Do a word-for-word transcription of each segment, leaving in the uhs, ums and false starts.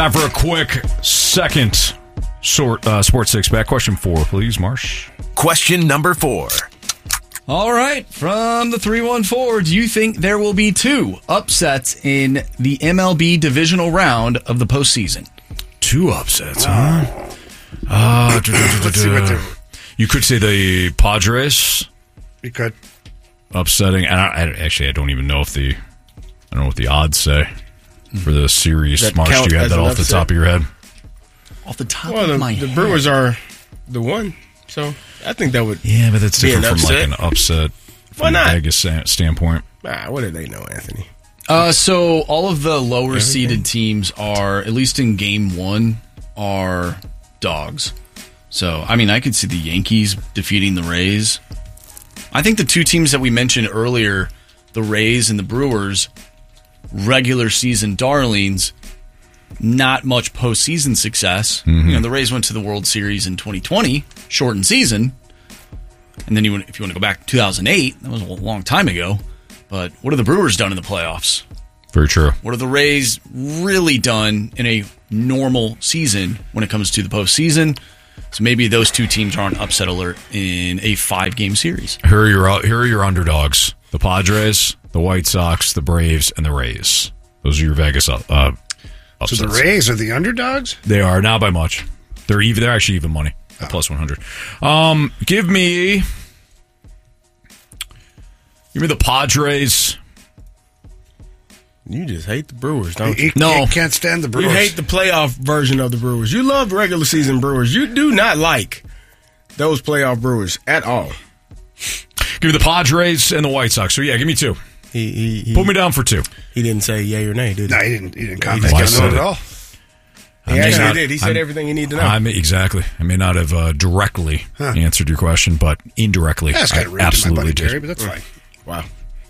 Time for a quick second sort uh, Sports Six Pack. Question four, please, Marsh. Question number four. All right, from the three one four, do you think there will be two upsets in the M L B divisional round of the postseason? Two upsets, huh? Uh, Let's see what they're... You could say the Padres. You could. Upsetting. And I, I, actually, I don't even know if the... I don't know what the odds say for the series. That Marsh, count do you have as that an off the upset? top of your head? Off the top Well, of the, my the head. Brewers are the one, so I think that would. Yeah, but that's be an different from like upset. an upset from Why a not? Vegas sta- standpoint. Ah, what do they know, Anthony? Uh, so all of the lower seeded teams are, at least in game one, are dogs. So, I mean, I could see the Yankees defeating the Rays. I think the two teams that we mentioned earlier, the Rays and the Brewers, regular season darlings, not much postseason success. Mm-hmm. You know, the Rays went to the World Series in twenty twenty, shortened season. And then you, if you want to go back to two thousand eight, that was a long time ago. But what have the Brewers done in the playoffs? Very true. What have the Rays really done in a normal season when it comes to the postseason? So maybe those two teams are on upset alert in a five-game series. Here are your here are your underdogs: the Padres, the White Sox, the Braves, and the Rays. Those are your Vegas uh, So upsets. the Rays are the underdogs? They are not by much. They're even. They're actually even money. At plus one hundred. Um, give me, give me the Padres. You just hate the Brewers, don't You, you? you No. can't stand the Brewers. You hate the playoff version of the Brewers. You love regular season Brewers. You do not like those playoff Brewers at all. Give me the Padres and the White Sox. So yeah, give me two. He he, he, Put me down for two. he didn't say yay or nay, did he? No, he didn't. He didn't comment Well, I on said it it. at all. I He may actually not- did. He said I'm- everything you need to know. I may, exactly. I may not have uh, directly answered your question, but indirectly, That's I kind of rude to my absolutely buddy did. Jerry, but that's fine. wow.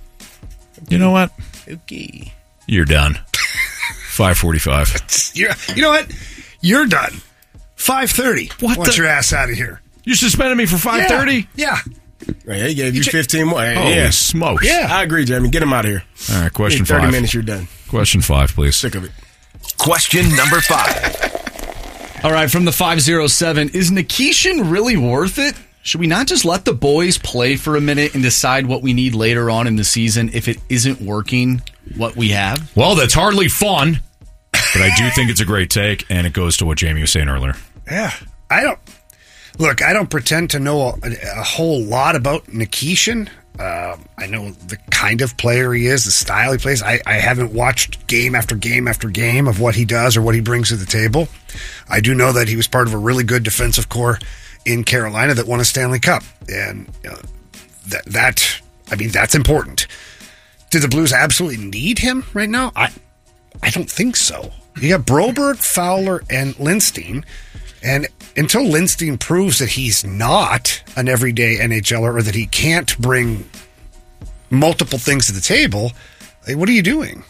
You know what? Okay. You're done. five forty-five. You're, you know what? You're done. five thirty. What Want the- your ass out of here. You suspended me for five thirty? Yeah. Right, he gave you ju- fifteen more. Hey, Holy yeah. smokes. Yeah. I agree, Jamie. Get him out of here. All right, question In thirty five. minutes, you're done. Question five, please. Sick of it. Question number five. All right, from the five oh seven, is Nikishin really worth it? Should we not just let the boys play for a minute and decide what we need later on in the season if it isn't working, what we have? Well, that's hardly fun, but I do think it's a great take, and it goes to what Jamie was saying earlier. Yeah. I don't. Look, I don't pretend to know a, a whole lot about Nikishin. Uh, I know the kind of player he is, the style he plays. I, I haven't watched game after game after game of what he does or what he brings to the table. I do know that he was part of a really good defensive core in Carolina that won a Stanley Cup. And uh, that, that, I mean, that's important. Do the Blues absolutely need him right now? I, I don't think so. You got Broberg, Fowler, and Lindstein. And until Lindstein proves that he's not an everyday NHLer or that he can't bring multiple things to the table, like, what are you doing?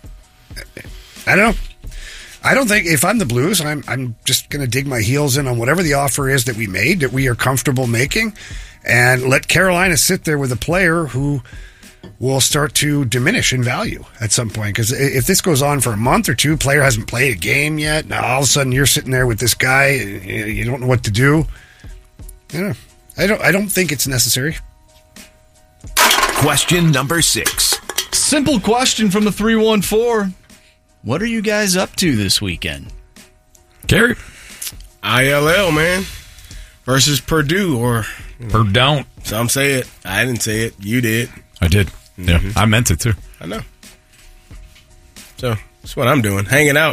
Mm-hmm. I don't know. I don't think if I'm the Blues, I'm I'm just going to dig my heels in on whatever the offer is that we made, that we are comfortable making, and let Carolina sit there with a player who will start to diminish in value at some point. Because if this goes on for a month or two, player hasn't played a game yet, now all of a sudden you're sitting there with this guy, you don't know what to do. I don't know. I don't, I don't think it's necessary. Question number six. Simple question from the three one four. What are you guys up to this weekend? Gary? I L L, man. Versus Purdue, or Or don't. some say it. I didn't say it. You did. I did. Yeah, I meant it too. I know. So that's what I'm doing. Hanging out.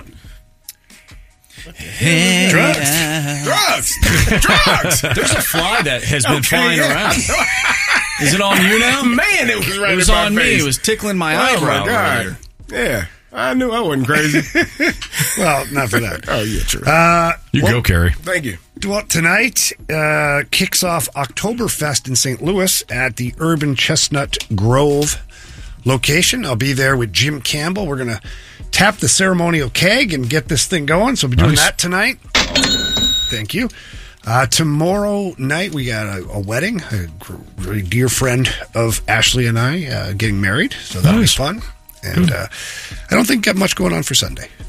Drugs. Drugs. Drugs. There's a fly that has been Okay, flying yeah, around. I know. Is it on you now? Man, it was right It was in my on me. face. It was tickling my Oh, eyebrow. my God. earlier. Yeah. I knew I wasn't crazy. Well, not for that. Oh, yeah, true. Uh, You well, go, Carrie. Thank you. Well, tonight uh, kicks off Oktoberfest in Saint Louis at the Urban Chestnut Grove location. I'll be there with Jim Campbell. We're going to tap the ceremonial keg and get this thing going. So we'll be doing Nice. that tonight. Thank you. Uh, tomorrow night, we got a, a wedding. A gr- very dear friend of Ashley and I uh, getting married. So that'll Nice. be fun. And uh, I don't think got much going on for Sunday.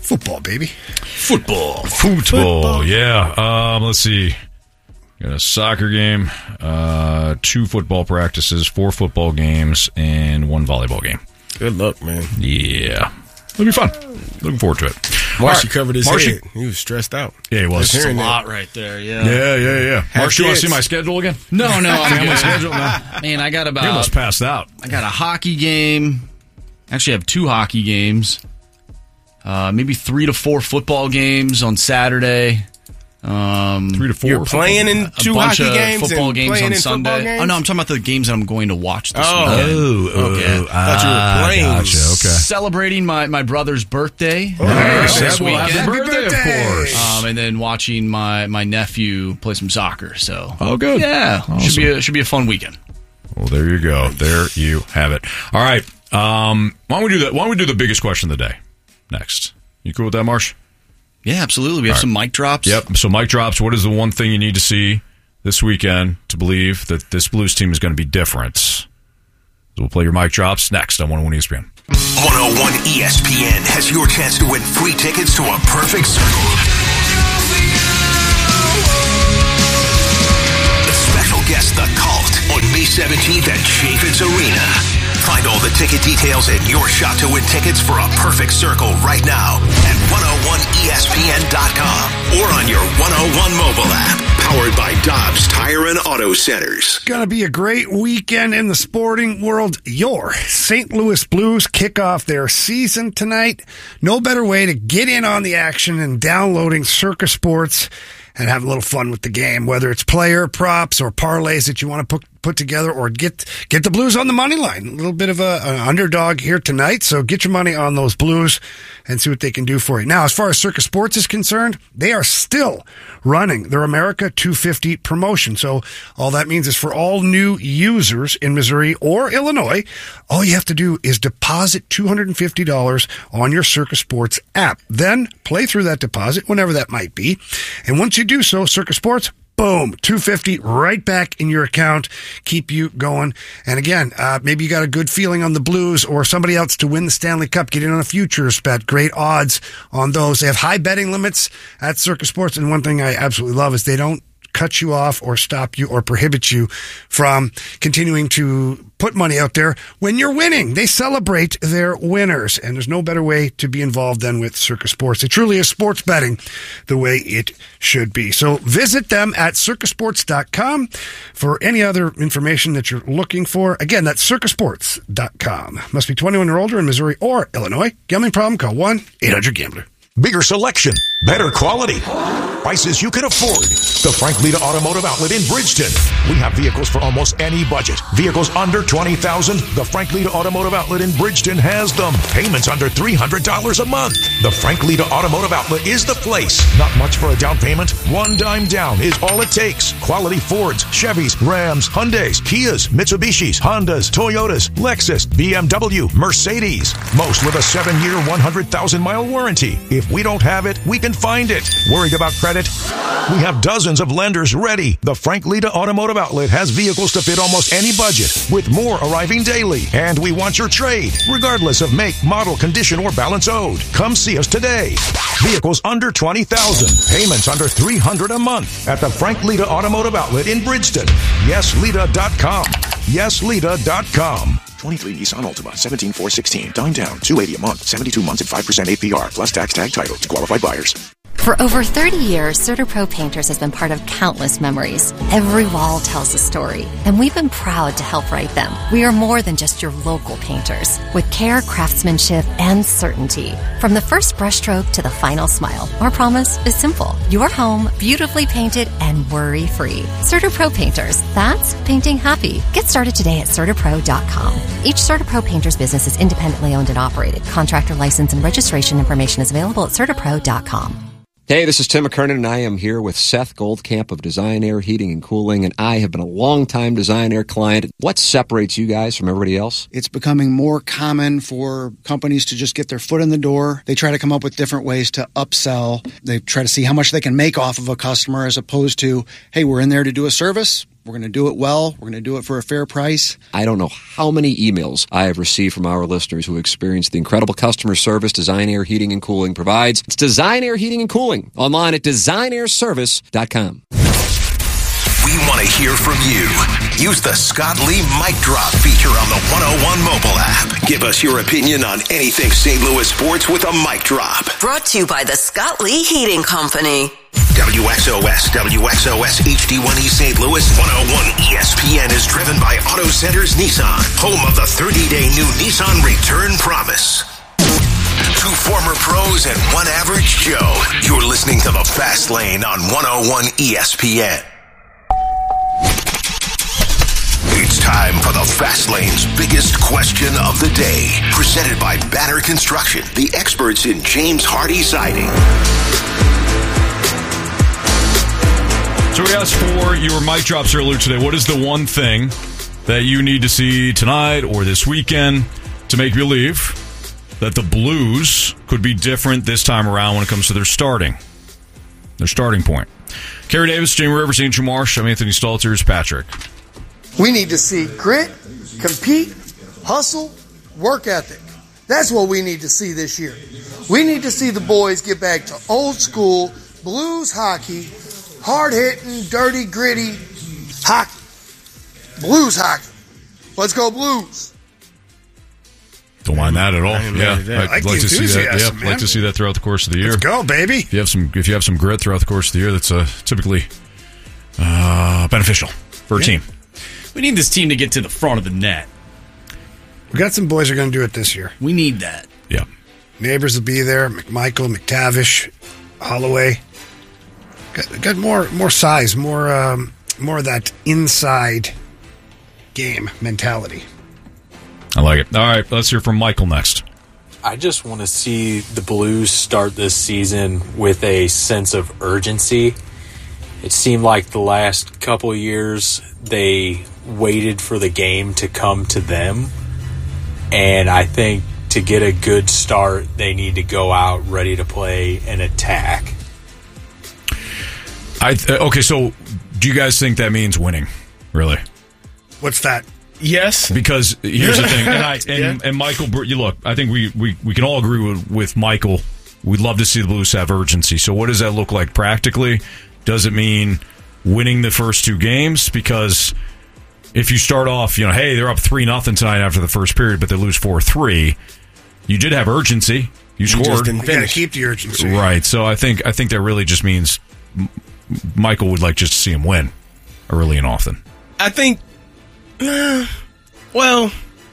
Football, baby. Football. Football, yeah. Um, let's see. Got a soccer game, uh, two football practices, four football games, and one volleyball game. Good luck, man. Yeah. It'll be fun. Looking forward to it. Marshy right. covered his Marshy. head. He was stressed out. Yeah, he was. That's a lot that. right there, yeah. Yeah, yeah, yeah. Marshy, you want to see my schedule again? No, no, I'm on my good. schedule now. Man, I got about... You almost passed out. I got a hockey game. Actually, I have two hockey games. Uh, maybe three to four football games on Saturday. Um, Three to four. You're playing in two a bunch hockey of games football and games playing on in Sunday. football games? Oh no, I'm talking about the games that I'm going to watch this Oh. weekend. Oh, oh, Okay. oh, I thought you were playing. Gotcha, okay. Celebrating my, my brother's birthday Oh, this yes, well, weekend. happy birthday, of course. Um, and then watching my, my nephew play some soccer. So, Oh, good. yeah, Awesome. should be a, should be a fun weekend. Well, there you go. There you have it. All right. Um, why don't we do that? Why don't we do the biggest question of the day next? You cool with that, Marsh? Yeah, absolutely. We have All some right. mic drops. Yep. So mic drops. What is the one thing you need to see this weekend to believe that this Blues team is going to be different? So we'll play your mic drops next on one oh one E S P N. one oh one E S P N has your chance to win free tickets to a perfect circle. The special guest, The Cult, on May seventeenth at Chaffetz Arena. Find all the ticket details and your shot to win tickets for a perfect circle right now at one oh one E S P N dot com or on your one oh one mobile app. Powered by Dobbs Tire and Auto Centers. Going to be a great weekend in the sporting world. Your Saint Louis Blues kick off their season tonight. No better way to get in on the action than downloading Circa Sports and have a little fun with the game, whether it's player props or parlays that you want to put put together, or get get the Blues on the money line. A little bit of a, an underdog here tonight, so get your money on those Blues and see what they can do for you. Now, as far as Circa Sports is concerned, they are still running their America two fifty promotion. So all that means is for all new users in Missouri or Illinois, all you have to do is deposit two hundred fifty dollars on your Circa Sports app. Then play through that deposit, whenever that might be. And once you do so, Circa Sports, boom, two hundred fifty dollars right back in your account, keep you going. And again, uh, maybe you got a good feeling on the Blues or somebody else to win the Stanley Cup. Get in on a futures bet. Great odds on those. They have high betting limits at Circa Sports. And one thing I absolutely love is they don't cut you off or stop you or prohibit you from continuing to put money out there when you're winning. They celebrate their winners, and there's no better way to be involved than with Circa Sports. It truly is sports betting the way it should be. So visit them at circa sports dot com for any other information that you're looking for. Again, that's circa sports dot com. Must be twenty-one or older in Missouri or Illinois. Gambling problem? Call one eight hundred gambler. Bigger selection, better quality, prices you can afford. The Frank Lita Automotive Outlet in Bridgeton. We have vehicles for almost any budget. Vehicles under twenty thousand dollars. The Frank Lita Automotive Outlet in Bridgeton has them. Payments under three hundred dollars a month. The Frank Lita Automotive Outlet is the place. Not much for a down payment. One dime down is all it takes. Quality Fords, Chevys, Rams, Hyundais, Kias, Mitsubishis, Hondas, Toyotas, Lexus, B M W, Mercedes. Most with a seven-year, one hundred thousand mile warranty. If we don't have it, we can find it. Worried about credit? We have dozens of lenders ready. The Frank Lita Automotive Outlet has vehicles to fit almost any budget, with more arriving daily. And we want your trade, regardless of make, model, condition, or balance owed. Come see us today. Vehicles under twenty thousand dollars. Payments under three hundred dollars a month at the Frank Lita Automotive Outlet in Bridgeton. yes lita dot com. yes lita dot com. twenty-three Nissan Altima, seventeen four sixteen. Dine down, two hundred eighty dollars a month, seventy-two months at five percent A P R, plus tax tag title to qualified buyers. For over thirty years, CertaPro Painters has been part of countless memories. Every wall tells a story, and we've been proud to help write them. We are more than just your local painters, with care, craftsmanship, and certainty. From the first brushstroke to the final smile, our promise is simple. Your home, beautifully painted and worry-free. CertaPro Painters, that's painting happy. Get started today at Certa Pro dot com. Each CertaPro Painters business is independently owned and operated. Contractor license and registration information is available at Certa Pro dot com. Hey, this is Tim McKernan, and I am here with Seth Goldcamp of Design Air Heating and Cooling, and I have been a long-time Design Air client. What separates you guys from everybody else? It's becoming more common for companies to just get their foot in the door. They try to come up with different ways to upsell. They try to see how much they can make off of a customer as opposed to, hey, we're in there to do a service. We're going to do it well. We're going to do it for a fair price. I don't know how many emails I have received from our listeners who experienced the incredible customer service Design Air Heating and Cooling provides. It's Design Air Heating and Cooling, online at design air service dot com. We want to hear from you. Use the Scott Lee Mic Drop feature on the one oh one mobile app. Give us your opinion on anything Saint Louis sports with a mic drop. Brought to you by the Scott Lee Heating Company. W X O S, W X O S H D one E Saint Louis, one oh one E S P N is driven by Auto Centers Nissan, home of the thirty-day new Nissan Return Promise. Two former pros and one average Joe. You're listening to The Fast Lane on one oh one E S P N. It's time for the Fast Lane's biggest question of the day. Presented by Banner Construction, the experts in James Hardy siding. So we asked for your mic drops earlier today. What is the one thing that you need to see tonight or this weekend to make you believe that the Blues could be different this time around when it comes to their starting, their starting point? Kerry Davis, Jamie Rivers, Angel Marsh, I'm Anthony Stalters, Patrick. We need to see grit, compete, hustle, work ethic. That's what we need to see this year. We need to see the boys get back to old school Blues hockey, hard-hitting, dirty, gritty hockey. Blues hockey. Let's go Blues. Don't mind that at all. Yeah, I'd I'd like to see that. Yeah, man. like to see that throughout the course of the year. Let's go, baby. If you have some, if you have some grit throughout the course of the year, that's uh, typically uh, beneficial for a Yeah. team. We need this team to get to the front of the net. We got some boys who are going to do it this year. We need that. Yeah. Neighbors will be there. McMichael, McTavish, Holloway. Got, got more more size, more um, more of that inside game mentality. I like it. All right, let's hear from Michael next. I just want to see the Blues start this season with a sense of urgency. It seemed like the last couple of years they waited for the game to come to them. And I think to get a good start, they need to go out ready to play and attack. I th- okay, so do you guys think that means winning? Really? What's that? Yes. Because here's the thing, and, I, and, yeah. and Michael, you look, I think we, we, we can all agree with, with Michael. We'd love to see the Blues have urgency. So what does that look like practically? Does it mean winning the first two games? Because if you start off, you know, hey, they're up three nothing tonight after the first period, but they lose four three, you did have urgency. You, you scored. You got to keep the urgency. Right. So I think I think that really just means Michael would like just to see him win early and often. I think, uh, well,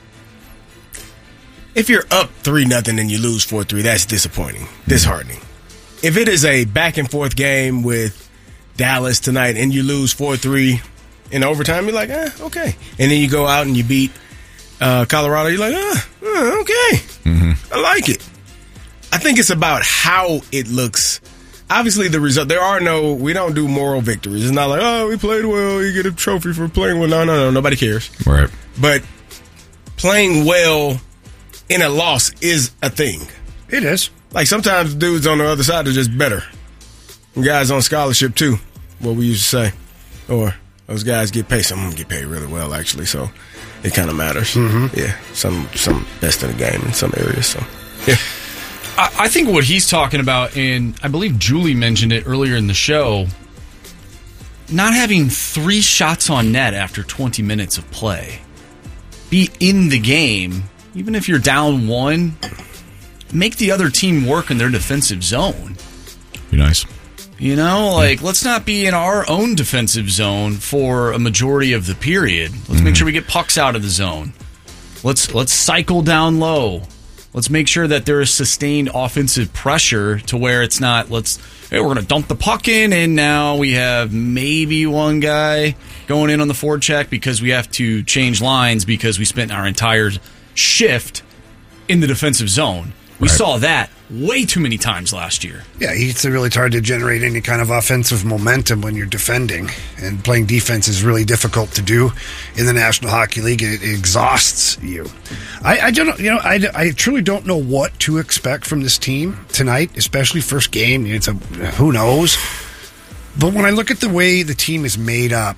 if you're up three nothing and you lose four three, that's disappointing, disheartening. If it is a back and forth game with Dallas tonight and you lose four three in overtime, you're like, eh, okay. And then you go out and you beat uh, Colorado, you're like, ah, uh, okay. Mm-hmm. I like it. I think it's about how it looks. Obviously, the result, there are no, we don't do moral victories. It's not like, oh, we played well, you get a trophy for playing well. No, no, no, nobody cares. Right. But playing well in a loss is a thing. It is. Like sometimes dudes on the other side are just better. And guys on scholarship too, what we used to say. Or those guys get paid. Some of them get paid really well, actually, so it kind of matters. Mm-hmm. Yeah, some some best in the game in some areas. So, yeah. I, I think what he's talking about, and I believe Julie mentioned it earlier in the show, not having three shots on net after twenty minutes of play. Be in the game, even if you're down one, make the other team work in their defensive zone. Be nice. You know, like, let's not be in our own defensive zone for a majority of the period. Let's mm-hmm. make sure we get pucks out of the zone. Let's let's cycle down low. Let's make sure that there is sustained offensive pressure to where it's not, let's, hey, we're going to dump the puck in, and now we have maybe one guy going in on the forecheck because we have to change lines because we spent our entire shift in the defensive zone. We right. saw that way too many times last year. Yeah, it's really hard to generate any kind of offensive momentum when you're defending, and playing defense is really difficult to do in the National Hockey League. It exhausts you. I, I don't, you know, I, I truly don't know what to expect from this team tonight, especially first game. It's a who knows. But when I look at the way the team is made up,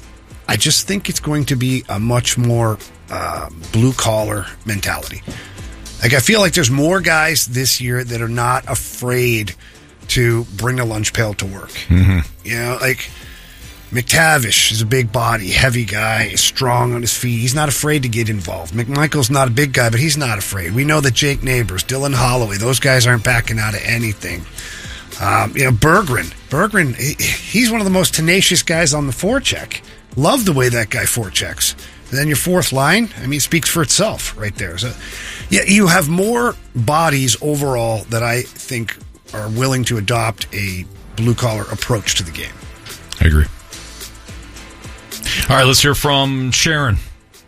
I just think it's going to be a much more uh, blue-collar mentality. Like, I feel like there's more guys this year that are not afraid to bring a lunch pail to work. Mm-hmm. You know, like McTavish is a big body, heavy guy, strong on his feet. He's not afraid to get involved. McMichael's not a big guy, but he's not afraid. We know that Jake Neighbors, Dylan Holloway, those guys aren't backing out of anything. Um, you know, Berggren. Berggren, he, he's one of the most tenacious guys on the forecheck. Love the way that guy forechecks. And then your fourth line, I mean, speaks for itself right there. So, yeah, you have more bodies overall that I think are willing to adopt a blue-collar approach to the game. I agree. All right, let's hear from Sharon.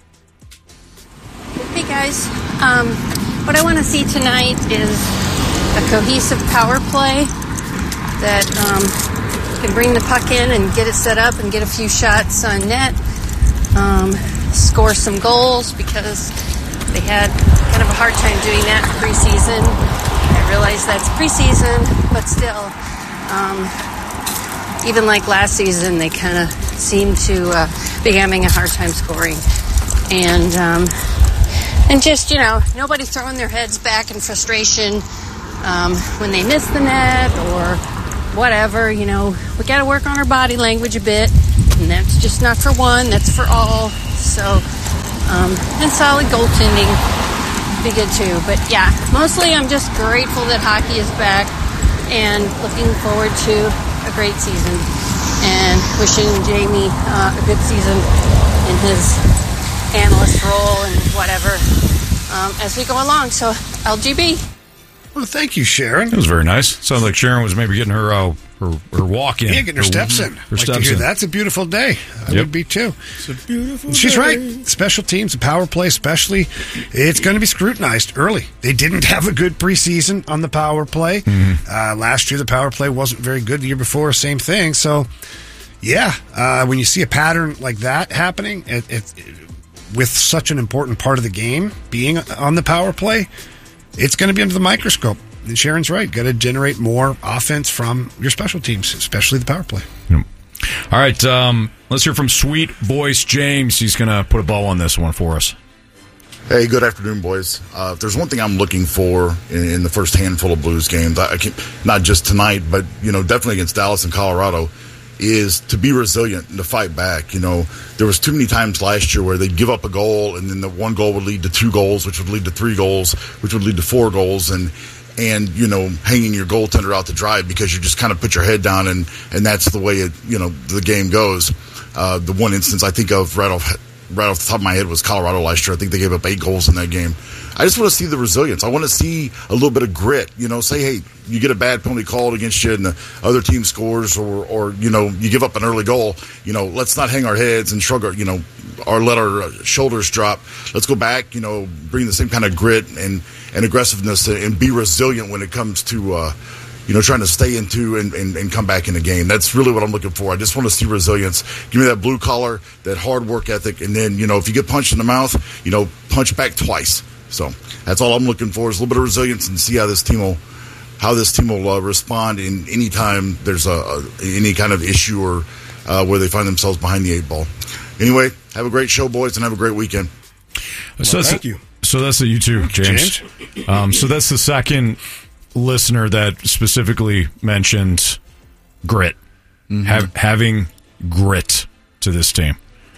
Hey, guys. Um, what I want to see tonight is a cohesive power play that um, can bring the puck in and get it set up and get a few shots on net, um, score some goals, because they had kind of a hard time doing that preseason. I realize that's preseason, but still, um, even like last season, they kind of seemed to uh, be having a hard time scoring. And, um, and just, you know, nobody throwing their heads back in frustration um, when they miss the net or whatever. You know, we got to work on our body language a bit, and that's just not for one, that's for all. So, um, and solid goaltending be good too. But yeah, mostly I'm just grateful that hockey is back and looking forward to a great season and wishing Jamie uh, a good season in his analyst role and whatever um, as we go along. So, L G B. Well, thank you, Sharon. That was very nice. Sounds like Sharon was maybe getting her uh, her, her walk in. Yeah, getting her steps in. Her like steps to hear in. That's a beautiful day. I Yep. would be too. It's a beautiful She's day. right. Special teams, the power play especially, it's going to be scrutinized early. They didn't have a good preseason on the power play. Mm-hmm. Uh, last year, the power play wasn't very good. The year before, same thing. So, yeah, uh, when you see a pattern like that happening, it, it, it, with such an important part of the game being on the power play, it's going to be under the microscope. And Sharon's right. Got to generate more offense from your special teams, especially the power play. Yep. All right, um, let's hear from Sweet Voice James. He's going to put a bow on this one for us. Hey, good afternoon, boys. Uh, if there's one thing I'm looking for in, in the first handful of Blues games, I, I can, not just tonight, but you know, definitely against Dallas and Colorado, is to be resilient and to fight back. You know, there was too many times last year where they'd give up a goal, and then the one goal would lead to two goals, which would lead to three goals, which would lead to four goals, and and you know, hanging your goaltender out to dry because you just kind of put your head down, and and that's the way it, you know, the game goes. Uh, the one instance I think of right off right off the top of my head was Colorado last year. I think they gave up eight goals in that game. I just want to see the resilience. I want to see a little bit of grit. You know, say, hey, you get a bad penalty called against you and the other team scores, or, or you know, you give up an early goal. You know, let's not hang our heads and shrug our, you know, or let our shoulders drop. Let's go back, you know, bring the same kind of grit and, and aggressiveness and be resilient when it comes to, uh, you know, trying to stay into and, and, and come back in the game. That's really what I'm looking for. I just want to see resilience. Give me that blue collar, that hard work ethic, and then, you know, if you get punched in the mouth, you know, punch back twice. So that's all I'm looking for is a little bit of resilience and see how this team will, how this team will uh, respond in any time there's a, a any kind of issue or uh, where they find themselves behind the eight ball. Anyway, have a great show, boys, and have a great weekend. So Well, that's thank a, you. So that's a you too, James. Um, so that's the second listener that specifically mentioned grit, Mm-hmm. have, having grit to this team,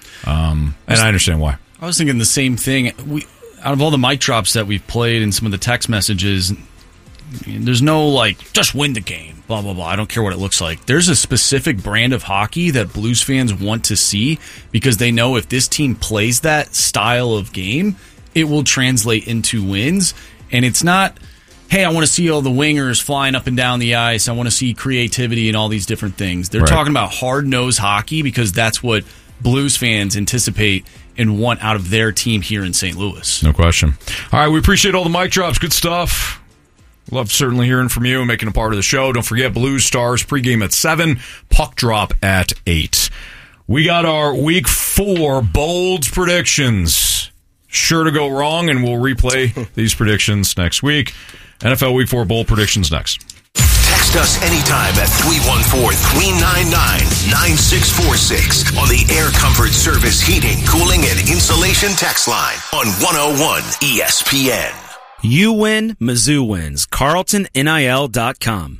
um, and I understand why. I was thinking the same thing. We, out of all the mic drops that we've played and some of the text messages, there's no like, just win the game, blah, blah, blah. I don't care what it looks like. There's a specific brand of hockey that Blues fans want to see because they know if this team plays that style of game, it will translate into wins. And it's not, hey, I want to see all the wingers flying up and down the ice. I want to see creativity and all these different things. They're Right. talking about hard-nosed hockey because that's what Blues fans anticipate and want out of their team here in Saint Louis. No question. All right, we appreciate all the mic drops. Good stuff. Love certainly hearing from you and making a part of the show. Don't forget Blues Stars pregame at seven, puck drop at eight. We got our week four bold predictions. Sure to go wrong, and we'll replay these predictions next week. N F L Week four bold predictions next. Text Text us anytime at three one four, three nine nine, nine six four six on the Air Comfort Service Heating, Cooling, and Insulation text line on one oh one E S P N. You win, Mizzou wins. Carlton N I L dot com.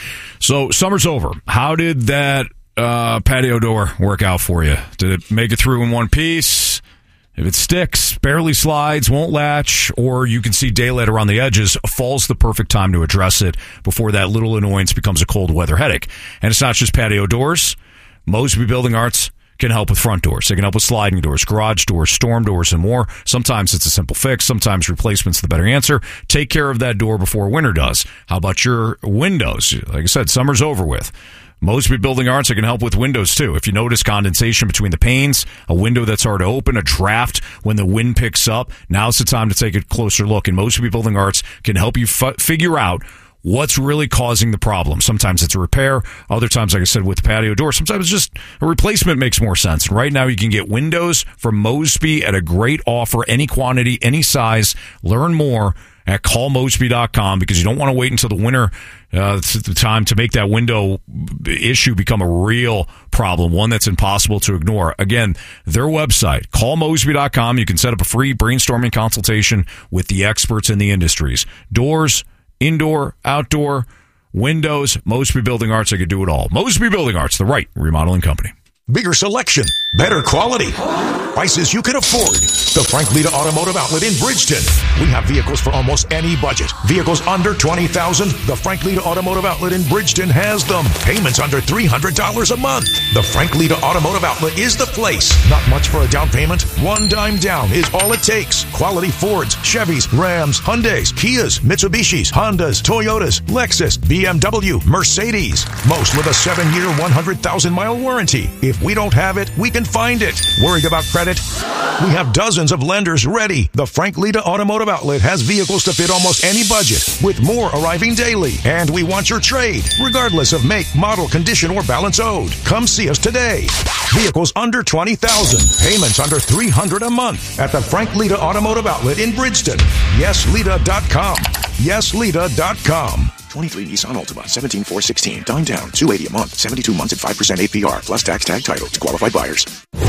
So, summer's over. How did that uh, patio door work out for you? Did it make it through in one piece? If it sticks, barely slides, won't latch, or you can see daylight around the edges, fall's the perfect time to address it before that little annoyance becomes a cold weather headache. And it's not just patio doors. Mosby Building Arts can help with front doors. They can help with sliding doors, garage doors, storm doors, and more. Sometimes it's a simple fix. Sometimes replacement's the better answer. Take care of that door before winter does. How about your windows? Like I said, summer's over with. Mosby Building Arts, they can help with windows, too. If you notice condensation between the panes, a window that's hard to open, a draft when the wind picks up, now's the time to take a closer look. And Mosby Building Arts can help you f- figure out what's really causing the problem. Sometimes it's a repair. Other times, like I said, with the patio door, sometimes it's just a replacement makes more sense. And right now, you can get windows from Mosby at a great offer, any quantity, any size. Learn more at call mosby dot com because you don't want to wait until the winter uh, the time to make that window issue become a real problem, one that's impossible to ignore. Again, their website, call mosby dot com. You can set up a free brainstorming consultation with the experts in the industries. Doors, indoor, outdoor, windows, Mosby Building Arts, they could do it all. Mosby Building Arts, the right remodeling company. Bigger selection, better quality, prices you can afford. The Frank Lita Automotive Outlet in Bridgeton. We have vehicles for almost any budget. Vehicles under twenty thousand dollars. The Frank Lita Automotive Outlet in Bridgeton has them. Payments under three hundred dollars a month. The Frank Lita Automotive Outlet is the place. Not much for a down payment. One dime down is all it takes. Quality Fords, Chevys, Rams, Hyundais, Kias, Mitsubishis, Hondas, Toyotas, Lexus, B M W, Mercedes. Most with a seven-year, one hundred thousand mile warranty. If we don't have it, we can find it. Worried about credit? We have dozens of lenders ready. The Frank Lita Automotive Outlet has vehicles to fit almost any budget, with more arriving daily. And we want your trade, regardless of make, model, condition, or balance owed. Come see us today. Vehicles under twenty thousand dollars. Payments under three hundred dollars a month at the Frank Lita Automotive Outlet in Bridgeton. yes lita dot com. yes lita dot com. twenty-three Nissan Altima, seventeen four sixteen. Dime down, two hundred eighty dollars a month, seventy-two months at five percent A P R, plus tax tag title to qualified buyers.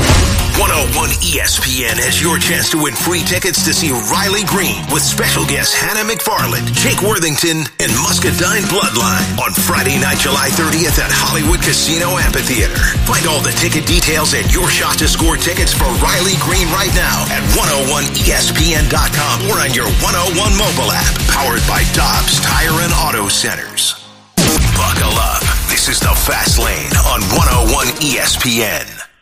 one oh one E S P N has your chance to win free tickets to see Riley Green with special guests Hannah McFarland, Jake Worthington, and Muscadine Bloodline on Friday night, July thirtieth at Hollywood Casino Amphitheater. Find all the ticket details and your shot to score tickets for Riley Green right now at one oh one E S P N dot com or on your one oh one mobile app, powered by Dobbs Tire and Auto Centers. Buckle up. This is the Fast Lane on one oh one E S P N.